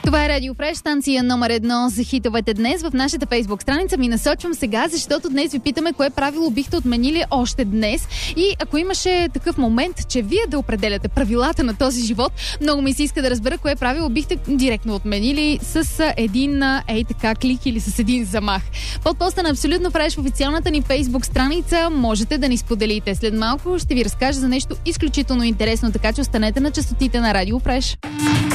Това е Радио Фреш, станция номер 1 за хитовете днес. В нашата фейсбук страница ми насочвам сега, защото днес ви питаме кое правило бихте отменили още днес. И ако имаше такъв момент, че вие да определяте правилата на този живот, много ми се иска да разбера кое правило бихте директно отменили с един така клик или с един замах. Под поста на Абсолютно Фреш в официалната ни фейсбук страница можете да ни споделите. След малко ще ви разкажа за нещо изключително интересно, така че останете на честотите на Радио Фреш.